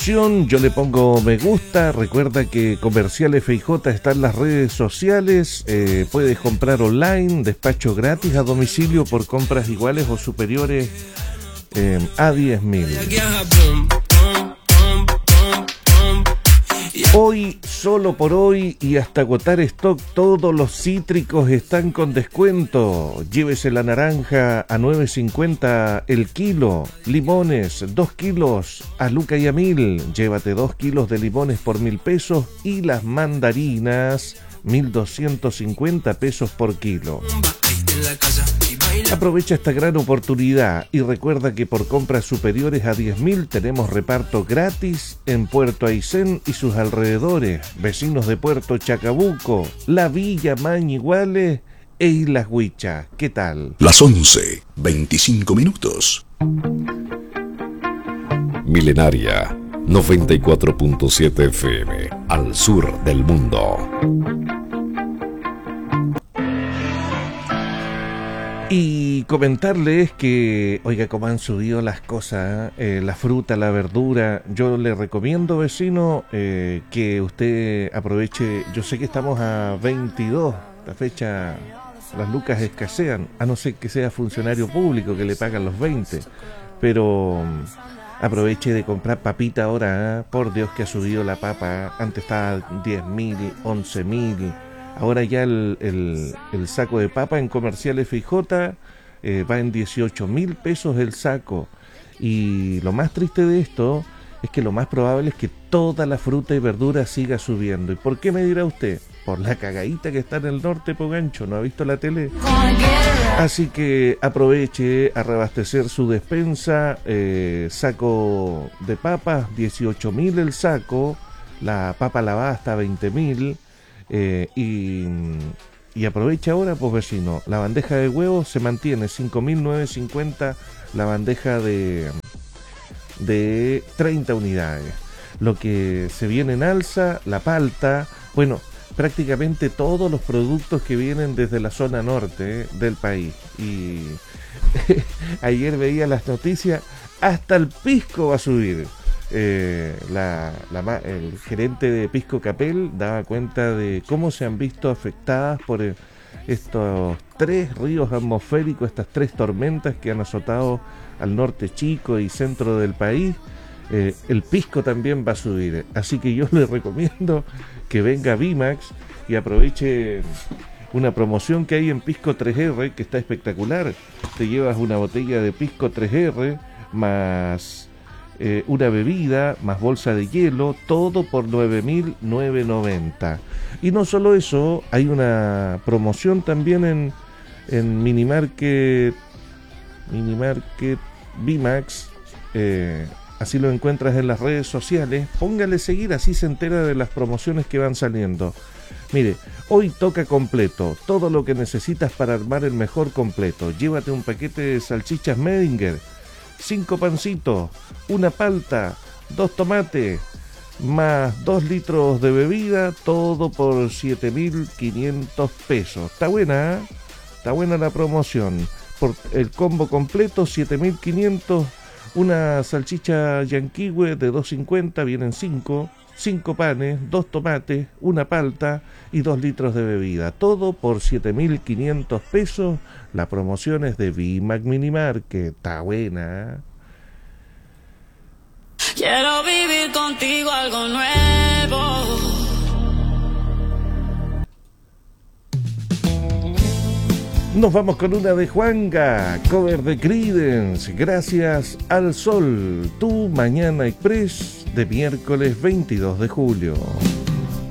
promoción, yo le pongo me gusta. Recuerda que Comercial FIJ está en las redes sociales. Puedes comprar online, despacho gratis a domicilio por compras iguales o superiores a 10.000. Hoy, solo por hoy y hasta agotar stock, todos los cítricos están con descuento. Llévese la naranja a 9.50 el kilo, limones 2 kilos a Luca y a 1.000. Llévate 2 kilos de limones por 1.000 pesos y las mandarinas 1.250 pesos por kilo. Aprovecha esta gran oportunidad y recuerda que por compras superiores a 10.000 tenemos reparto gratis en Puerto Aysén y sus alrededores, vecinos de Puerto Chacabuco, La Villa, Mañiguales e Islas Huichas. ¿Qué tal? Las 11:25. Milenaria 94.7 FM, al sur del mundo. Y comentarles que, oiga, cómo han subido las cosas, la fruta, la verdura. Yo le recomiendo, vecino, que usted aproveche. Yo sé que estamos a 22, la fecha, las lucas escasean, a no ser que sea funcionario público que le pagan los 20, pero aproveche de comprar papita ahora, por Dios que ha subido la papa. Antes estaba 10.000, 11.000. Ahora ya el saco de papa en Comercial FIJ va en 18.000 pesos el saco. Y lo más triste de esto es que lo más probable es que toda la fruta y verdura siga subiendo. ¿Y por qué me dirá usted? Por la cagadita que está en el norte, Pogancho. ¿No ha visto la tele? Así que aproveche a reabastecer su despensa. Saco de papas, 18.000 el saco. La papa lavada hasta 20.000. Y aprovecha ahora, pues vecino, la bandeja de huevos se mantiene 5.950 la bandeja de 30 unidades. Lo que se viene en alza, la palta, bueno, prácticamente todos los productos que vienen desde la zona norte del país. Y ayer veía las noticias, hasta el pisco va a subir. El gerente de Pisco Capel daba cuenta de cómo se han visto afectadas por estos 3 ríos atmosféricos, estas 3 tormentas que han azotado al norte chico y centro del país. El pisco también va a subir, así que yo le recomiendo que venga Vimax y aproveche una promoción que hay en Pisco 3R, que está espectacular. Te llevas una botella de Pisco 3R más una bebida, más bolsa de hielo, todo por 9.990. Y no solo eso, hay una promoción también en Minimarket Vimax. Así lo encuentras en las redes sociales. Póngale seguir, así se entera de las promociones que van saliendo. Mire, hoy toca completo, todo lo que necesitas para armar el mejor completo. Llévate un paquete de salchichas Medinger, 5 pancitos, una palta, 2 tomates, más 2 litros de bebida, todo por 7.500 pesos. Está buena, ¿eh? Está buena la promoción. Por el combo completo, 7.500, una salchicha yanquihue de 2.50, vienen 5 panes, 2 tomates, una palta y 2 litros de bebida. Todo por 7.500 pesos. La promoción es de Vimax Minimarket. Está buena. Quiero vivir contigo algo nuevo. Nos vamos con una de Juanga, cover de Creedence, Gracias al Sol, tu Mañana Express de miércoles 22 de julio.